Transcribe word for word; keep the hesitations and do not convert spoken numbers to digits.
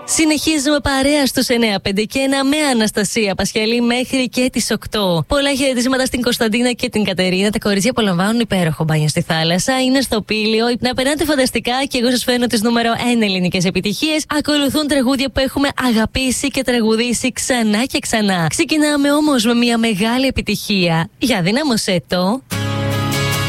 Συνεχίζουμε παρέα στους εννιά πέντε και ένα με Αναστασία Πασχαλή μέχρι και τις οκτώ. Πολλά χαιρετίσματα στην Κωνσταντίνα και την Κατερίνα. Τα κορίτσια απολαμβάνουν υπέροχο μπάνιο στη θάλασσα. Είναι στο Πήλιο. Να περνάτε φανταστικά και εγώ σας φέρνω τις νούμερο ένα ελληνικές επιτυχίες. Ακολουθούν τραγούδια που έχουμε αγαπήσει και τραγουδήσει ξανά και ξανά. Ξεκινάμε όμως με μια μεγάλη επιτυχία. Για δύναμωσέ το.